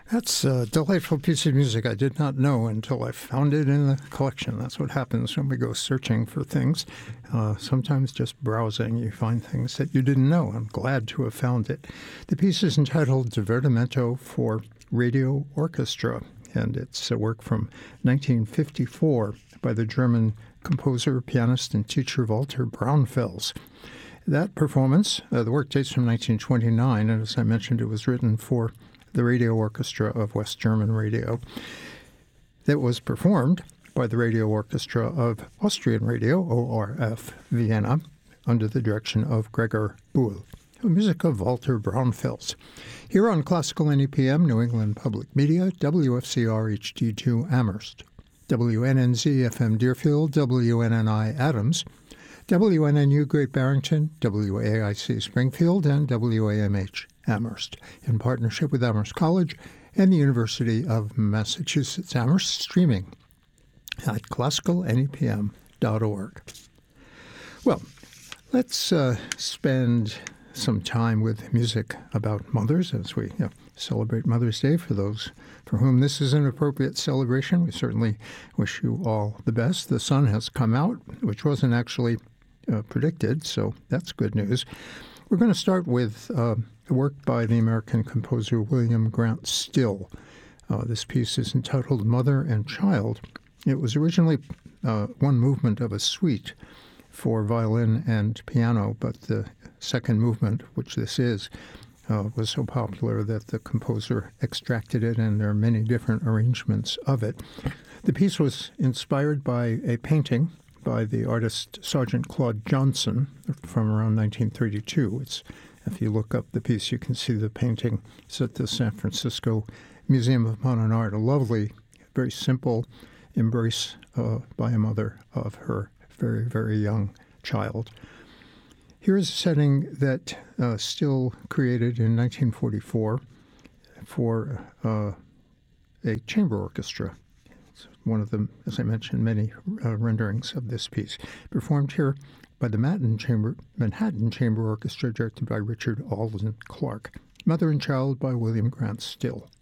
That's a delightful piece of music I did not know until I found it in the collection. That's what happens when we go searching for things. Sometimes just browsing, you find things that you didn't know. I'm glad to have found it. The piece is entitled Divertimento for Radio Orchestra, and it's a work from 1954 by the German composer, pianist, and teacher Walter Braunfels. That performance, the work dates from 1929, and as I mentioned, it was written for the Radio Orchestra of West German Radio. It was performed by the Radio Orchestra of Austrian Radio, ORF Vienna, under the direction of Gregor Buhl. Music of Walter Braunfels. Here on Classical NEPM, New England Public Media, WFCR HD2 Amherst, WNNZ FM Deerfield, WNNI Adams, WNNU Great Barrington, WAIC Springfield, and WAMH Amherst, in partnership with Amherst College and the University of Massachusetts Amherst, streaming at classicalnepm.org. Well, let's spend some time with music about mothers as we celebrate Mother's Day. For those for whom this is an appropriate celebration, we certainly wish you all the best. The sun has come out, which wasn't actually predicted, so that's good news. We're going to start with the work by the American composer William Grant Still. This piece is entitled Mother and Child. It was originally one movement of a suite for violin and piano, but the second movement, which this is, was so popular that the composer extracted it, and there are many different arrangements of it. The piece was inspired by a painting by the artist Sergeant Claude Johnson from around 1932. If you look up the piece, you can see the painting. It's at the San Francisco Museum of Modern Art, a lovely, very simple embrace by a mother of her very, very young child. Here is a setting that Still created in 1944 for a chamber orchestra. It's one of the, as I mentioned, many renderings of this piece, performed here by the Manhattan Chamber Orchestra, directed by Richard Alden Clark. Mother and Child by William Grant Still.